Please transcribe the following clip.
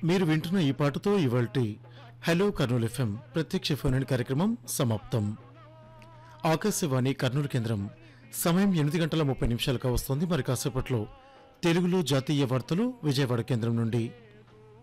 మీరు వింటున్న ఈ పాటతో ఇవాల్టి హలో కర్నూలు ఎఫ్ఎం ప్రత్యక్ష ఫోన్ ఇన్ కార్యక్రమం సమాప్తం. ఆకాశవాణి కర్నూలు కేంద్రం సమయం 8 గంటల 30 నిమిషాలుగా వస్తోంది. మరి కాసేపట్లో తెలుగులో జాతీయ వార్తలు విజయవాడ కేంద్రం నుండి.